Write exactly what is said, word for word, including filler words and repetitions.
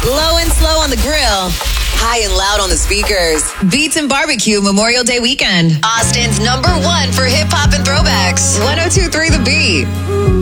Low and slow on the grill. High and loud on the speakers. Beats and Barbecue Memorial Day weekend. Austin's number one for hip hop and throwbacks. one oh two point three The Beat.